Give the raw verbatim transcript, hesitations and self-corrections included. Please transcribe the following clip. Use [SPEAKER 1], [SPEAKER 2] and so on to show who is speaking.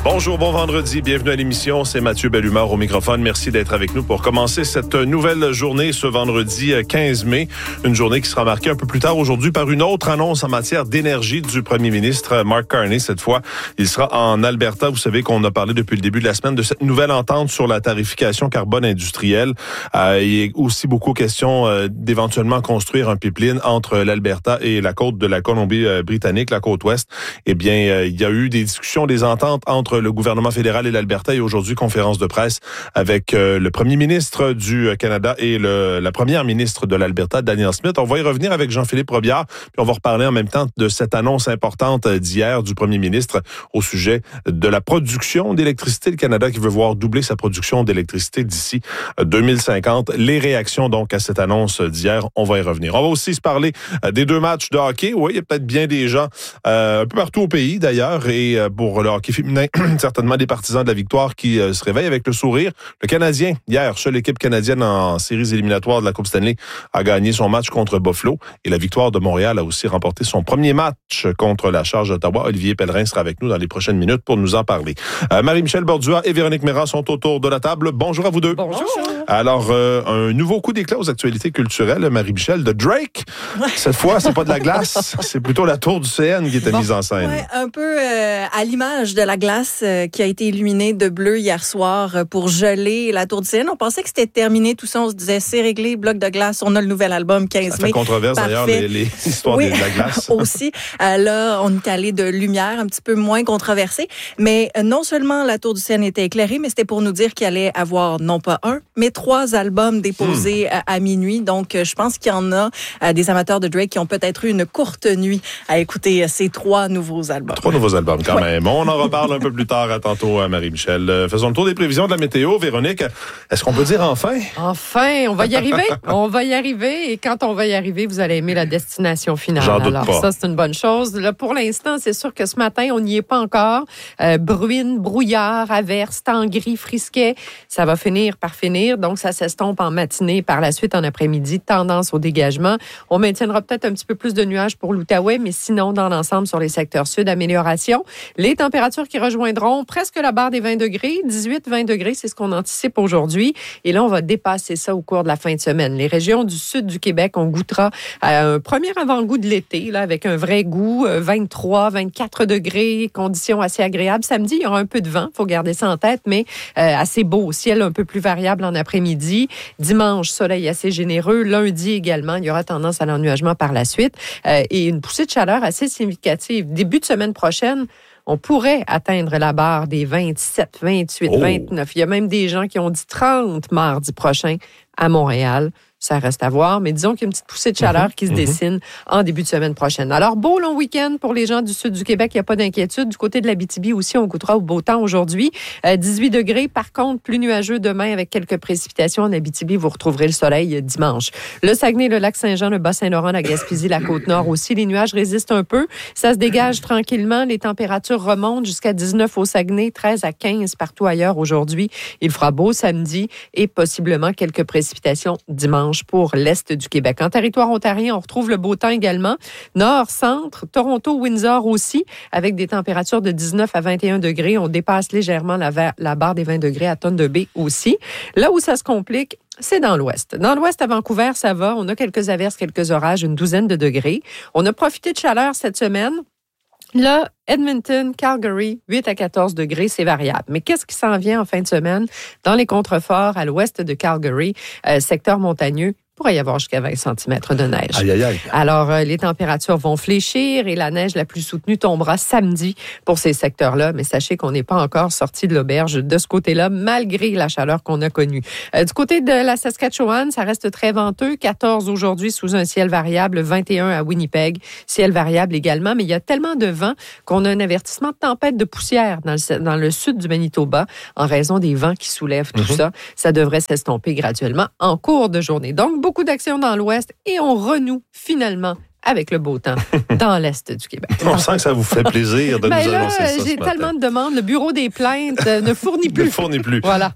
[SPEAKER 1] Bonjour, bon vendredi, bienvenue à l'émission, c'est Mathieu Bellumeur au microphone. Merci d'être avec nous pour commencer cette nouvelle journée ce vendredi quinze mai. Une journée qui sera marquée un peu plus tard aujourd'hui par une autre annonce en matière d'énergie du premier ministre Mark Carney. Cette fois, il sera en Alberta. Vous savez qu'on a parlé depuis le début de la semaine de cette nouvelle entente sur la tarification carbone industrielle. Euh, il y a aussi beaucoup question euh, d'éventuellement construire un pipeline entre l'Alberta et la côte de la Colombie-Britannique, la côte ouest. Eh bien, euh, il y a eu des discussions, des ententes entre le gouvernement fédéral et l'Alberta et aujourd'hui, conférence de presse avec euh, le premier ministre du Canada et le, la première ministre de l'Alberta, Danielle Smith. On va y revenir avec Jean-Philippe Robillard, puis on va reparler en même temps de cette annonce importante d'hier du premier ministre au sujet de la production d'électricité. Le Canada qui veut voir doubler sa production d'électricité d'ici deux mille cinquante. Les réactions donc à cette annonce d'hier, on va y revenir. On va aussi se parler des deux matchs de hockey. Oui, il y a peut-être bien des gens euh, un peu partout au pays d'ailleurs, et pour le hockey féminin, certainement des partisans de la victoire qui euh, se réveillent avec le sourire. Le Canadien, hier, seule équipe canadienne en séries éliminatoires de la Coupe Stanley, a gagné son match contre Buffalo. Et la victoire de Montréal a aussi remporté son premier match contre la Charge d'Ottawa. Olivier Pellerin sera avec nous dans les prochaines minutes pour nous en parler. Euh, Marie-Michel Bordua et Véronique Méran sont autour de la table. Bonjour à vous deux.
[SPEAKER 2] Bonjour.
[SPEAKER 1] Alors, euh, un nouveau coup d'éclat aux actualités culturelles, Marie-Michel, de Drake. Cette fois, c'est pas de la glace, c'est plutôt la tour du C N qui était bon, mise en scène.
[SPEAKER 2] Ouais, un peu euh, à l'image de la glace euh, qui a été illuminée de bleu hier soir euh, pour geler la tour du C N. On pensait que c'était terminé, tout ça. On se disait, c'est réglé, bloc de glace, on a le nouvel album quinze mai.
[SPEAKER 1] Ça fait controverse
[SPEAKER 2] Parfait.
[SPEAKER 1] D'ailleurs, les, les histoires
[SPEAKER 2] oui,
[SPEAKER 1] de la glace.
[SPEAKER 2] aussi. Euh, là, on est allé de lumière, un petit peu moins controversée. Mais euh, non seulement la tour du C N était éclairée, mais c'était pour nous dire qu'il allait avoir non pas un, mais trois albums déposés hmm. à, à minuit. Donc, euh, je pense qu'il y en a euh, des amateurs de Drake qui ont peut-être eu une courte nuit à écouter euh, ces trois nouveaux albums.
[SPEAKER 1] Trois nouveaux albums, quand
[SPEAKER 2] ouais.
[SPEAKER 1] même. On en reparle un peu plus tard. À tantôt, Marie-Michel. Euh, faisons le tour des prévisions de la météo. Véronique, est-ce qu'on peut dire enfin?
[SPEAKER 3] Enfin, on va y arriver. On va y arriver. Et quand on va y arriver, vous allez aimer la destination finale.
[SPEAKER 1] J'en doute
[SPEAKER 3] Alors,
[SPEAKER 1] pas.
[SPEAKER 3] ça, c'est une bonne chose. Là, pour l'instant, c'est sûr que ce matin, on n'y est pas encore. Euh, bruine, brouillard, averse, temps gris, frisquet. Ça va finir par finir. Donc, ça s'estompe en matinée. Par la suite, en après-midi, tendance au dégagement. On maintiendra peut-être un petit peu plus de nuages pour l'Outaouais, mais sinon, dans l'ensemble, sur les secteurs sud, amélioration. Les températures qui rejoindront presque la barre des vingt degrés, dix-huit vingt degrés, c'est ce qu'on anticipe aujourd'hui. Et là, on va dépasser ça au cours de la fin de semaine. Les régions du sud du Québec, on goûtera à un premier avant-goût de l'été, là, avec un vrai goût, vingt-trois vingt-quatre degrés, conditions assez agréables. Samedi, il y aura un peu de vent, il faut garder ça en tête, mais euh, assez beau. Ciel un peu plus variable en après-midi. Dimanche, soleil assez généreux. Lundi également, il y aura tendance à l'ennuagement par la suite. Euh, et une poussée de chaleur assez significative. Début de semaine prochaine, on pourrait atteindre la barre des vingt-sept, vingt-huit, oh. vingt-neuf. Il y a même des gens qui ont dit trente mardi prochain à Montréal. Ça reste à voir, mais disons qu'il y a une petite poussée de chaleur mm-hmm. qui se dessine mm-hmm. en début de semaine prochaine. Alors, beau long week-end pour les gens du sud du Québec, il n'y a pas d'inquiétude. Du côté de l'Abitibi aussi, on goûtera au beau temps aujourd'hui. Euh, dix-huit degrés, par contre, plus nuageux demain avec quelques précipitations. En Abitibi, vous retrouverez le soleil dimanche. Le Saguenay, le Lac-Saint-Jean, le Bas-Saint-Laurent, la Gaspésie, la Côte-Nord aussi. Les nuages résistent un peu. Ça se dégage tranquillement. Les températures remontent jusqu'à dix-neuf au Saguenay, treize à quinze partout ailleurs aujourd'hui. Il fera beau samedi et possiblement quelques précipitations dimanche pour l'Est du Québec. En territoire ontarien, on retrouve le beau temps également. Nord, centre, Toronto, Windsor aussi, avec des températures de dix-neuf à vingt et un degrés. On dépasse légèrement la, la barre des vingt degrés à Thunder Bay aussi. Là où ça se complique, c'est dans l'ouest. Dans l'ouest, à Vancouver, ça va. On a quelques averses, quelques orages, une douzaine de degrés. On a profité de chaleur cette semaine. Là, Edmonton, Calgary, huit à quatorze degrés, c'est variable. Mais qu'est-ce qui s'en vient en fin de semaine? Dans les contreforts, à l'ouest de Calgary, euh, secteur montagneux, il pourrait y avoir jusqu'à vingt centimètres de neige.
[SPEAKER 1] Aïe, aïe, aïe.
[SPEAKER 3] Alors, euh, les températures vont fléchir et la neige la plus soutenue tombera samedi pour ces secteurs-là. Mais sachez qu'on n'est pas encore sorti de l'auberge de ce côté-là, malgré la chaleur qu'on a connue. Euh, du côté de la Saskatchewan, ça reste très venteux. quatorze aujourd'hui sous un ciel variable, vingt et un à Winnipeg, ciel variable également. Mais il y a tellement de vent qu'on a un avertissement de tempête de poussière dans le, dans le sud du Manitoba en raison des vents qui soulèvent tout mm-hmm. ça. Ça devrait s'estomper graduellement en cours de journée. Donc, beaucoup d'actions dans l'ouest et on renoue finalement avec le beau temps dans l'Est du Québec.
[SPEAKER 1] On sent que ça vous fait plaisir de
[SPEAKER 3] ben
[SPEAKER 1] nous
[SPEAKER 3] là,
[SPEAKER 1] annoncer ça
[SPEAKER 3] j'ai
[SPEAKER 1] ce
[SPEAKER 3] tellement
[SPEAKER 1] matin.
[SPEAKER 3] de demandes. Le bureau des plaintes ne fournit plus.
[SPEAKER 1] Ne fournit plus.
[SPEAKER 3] Voilà.